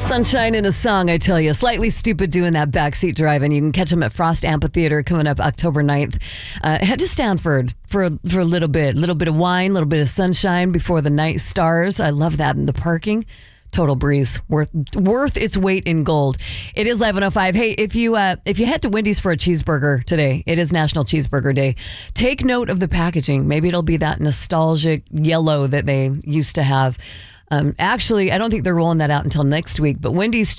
Sunshine in a Song, I tell you. Slightly Stupid doing that backseat driving. You can catch them at Frost Amphitheater coming up October 9th. Head to Stanford for a little bit of wine, a little bit of sunshine before the night stars. I love that. And the parking, total breeze, worth its weight in gold. It is 11:05. Hey, if you head to Wendy's for a cheeseburger today, it is National Cheeseburger Day. Take note of the packaging. Maybe it'll be that nostalgic yellow that they used to have. Actually, I don't think they're rolling that out until next week, but Wendy's